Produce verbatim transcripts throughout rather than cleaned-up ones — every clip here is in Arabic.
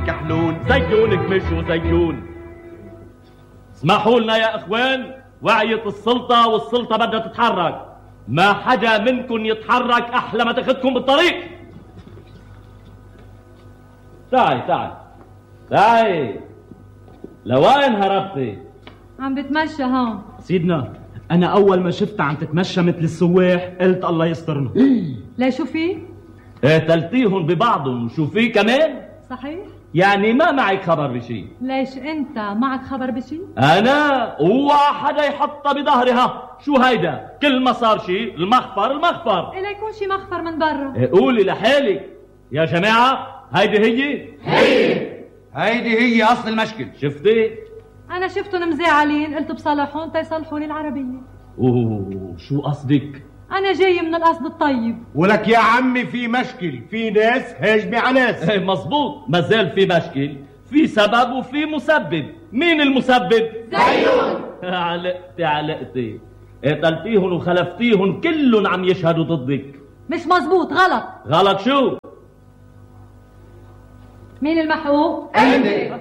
كحلون زيونك مش وزيون. اسمحوا لنا يا اخوان، وعيت السلطة والسلطة بدها تتحرك. ما حدا منكم يتحرك احلى ما تاخدكم بالطريق. تعي تعي تعي، لوين هربتي؟ عم بتمشى هون. سيدنا انا اول ما شفتها عم تتمشى مثل السواح قلت الله يسترنا. لا شو في؟ قتلتيهم ببعضهم، شو في كمان؟ صحيح؟ يعني ما معك خبر بشي؟ ليش انت معك خبر بشي؟ انا اوعى حدا يحطها بظهرها. شو هيدا؟ كل ما صار شي المخفر المخفر. إلا يكون شي مخفر من برا. قولي لحالك يا جماعة، هيدي هي؟ هي هيدي هي اصل المشكل. شفتي؟ انا شفتهم مزعلين، قلت بصالحهم تيصلحوني العربية. اوه شو قصدك؟ انا جاي من القصد الطيب. ولك يا عمي في مشكل، في ناس هاجمة على ناس. ايه مظبوط، ما زال في مشكل، في سبب وفي مسبب. مين المسبب؟ زيون. علقتي علقتي، قتلتيهم وخلفتيهم كلهم عم يشهدوا ضدك. مش مظبوط، غلط. غلط شو؟ مين المحقوق؟ انت.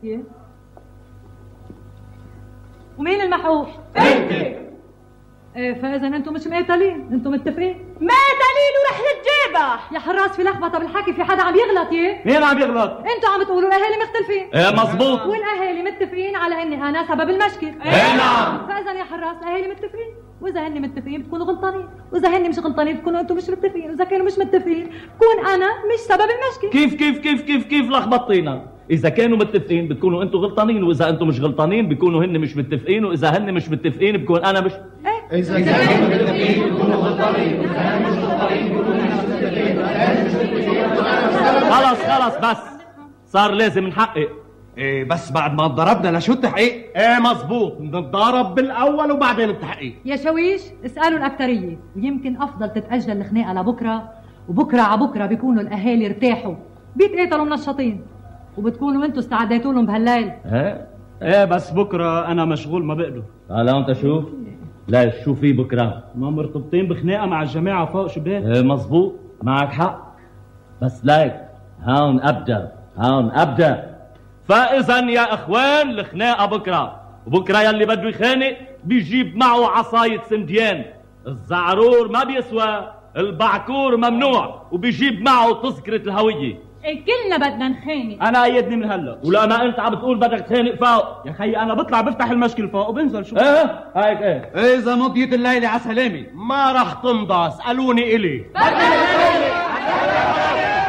ومين المحقوق؟ انت. ايه فاذا انتم مش مقتلين، انتم متفقين؟ مقتلين ورح نتجابح. يا حراس في لخبطه بالحكي، في حدا عم يغلط. يه مين عم يغلط؟ انتم عم تقولوا الاهالي مختلفين. ايه مظبوط. والاهالي متفقين على اني انا سبب المشكل. ايه نعم. فاذا يا حراس الاهالي متفقين، واذا هن متفقين بتكونوا غلطانين، واذا هن مش غلطانين بتكونوا انتم مش متفقين، واذا كانوا مش متفقين بكون انا مش سبب المشكل. كيف كيف كيف كيف كيف لخبطينا؟ إذا كانوا متفقين بتكونوا أنتم غلطانين، وإذا أنتم مش غلطانين بيكونوا هن مش متفقين، وإذا هن مش متفقين بكون أنا مش. إيه؟ إذا كانوا متفقين بيكونوا غلطانين، وإذا هن مش غلطانين بيكونوا مش متفقين، وإذا هن مش متفقين. خلص خلص بس، صار لازم نحقق. إيه بس بعد ما ضربنا لشو التحقيق؟ ايه مظبوط، نتضارب بالاول وبعدين التحقيق. يا شويش اسألوا الأكترية، ويمكن أفضل تتأجل الخناقة لبكرة، وبكرة على بكرة بيكونوا الأهالي ارتاحوا، بيتقاتلوا منشطين، وبتكونوا انتوا استعديتوا لهم بهالليل. ايه ايه بس بكره انا مشغول ما بقدر. هلا انت شو؟ لا شو في بكره؟ ما مرتبطين بخناقه مع الجماعه فوق شباب. ايه مظبوط، معك حق، بس لايك هون ابدا هون ابدا. فاذا يا اخوان الخناقه بكره، وبكره يلي بده يخانق بيجيب معه عصايه سنديان. الزعرور ما بيسوى، البعكور ممنوع، وبيجيب معه تذكره الهويه. كلنا بدنا نخانق. انا ايدني من هلا. ولا ما انت عم بتقول بدك تخانق فوق؟ يا خيي انا بطلع بفتح المشكل فوق وبنزل شو. ايه هيك ايه. اذا مضيت الليله على سلامه ما رح تمضى، اسالوني الي. بدنا